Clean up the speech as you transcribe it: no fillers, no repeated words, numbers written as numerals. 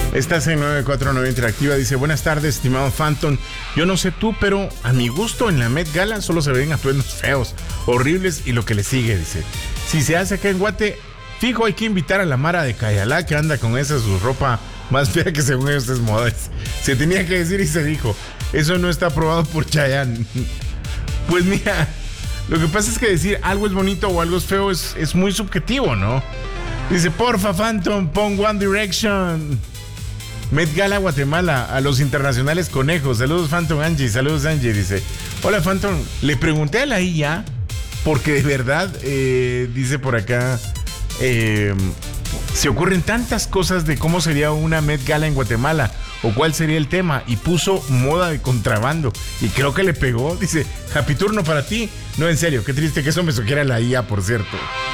Estás en 949 Interactiva. Dice: buenas tardes, estimado Phantom. Yo no sé tú, pero a mi gusto en la Met Gala solo se ven atuendos feos, horribles y lo que le sigue. Dice: si se hace acá en Guate, fijo, hay que invitar a la Mara de Cayalá que anda con esa su ropa más fea que según ellos es moda. Se tenía que decir y se dijo. Eso no está aprobado por Chayanne. Pues mira, lo que pasa es que decir algo es bonito o algo es feo es muy subjetivo, ¿no? Dice: porfa, Phantom, pon One Direction. Met Gala Guatemala, a los internacionales conejos. Saludos, Phantom. Angie, saludos, Angie. Dice: hola, Phantom. Le pregunté a la IA, porque de verdad, dice por acá, se ocurren tantas cosas de cómo sería una Met Gala en Guatemala o cuál sería el tema, y puso moda de contrabando y creo que le pegó. Dice: happy turno para ti. No, en serio, qué triste que eso me sugiera la IA, por cierto.